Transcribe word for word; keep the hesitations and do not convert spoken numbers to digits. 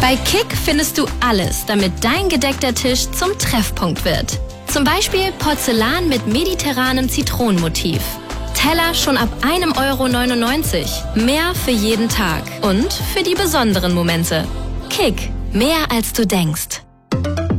Bei Kick findest du alles, damit dein gedeckter Tisch zum Treffpunkt wird. Zum Beispiel Porzellan mit mediterranem Zitronenmotiv. Teller schon ab einem Euro neunundneunzig. Mehr für jeden Tag und für die besonderen Momente. Kick, mehr als du denkst.